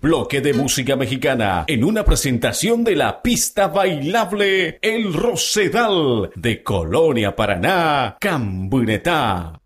bloque de música mexicana en una presentación de la pista bailable El Rosedal de Colonia Paraná, Cambuinetá.